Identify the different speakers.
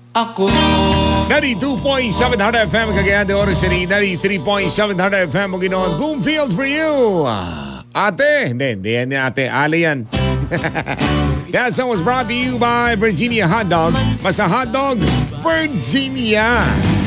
Speaker 1: Ako
Speaker 2: 92.7 Hard FM, Cagayan de Oro City. 93.7 Hard FM, Bukidnon. Bloomfield for you. Ate, hindi yan ate. Ali yan. That song was brought to you by Virginia Hot Dog. Basta hot dog, Virginia.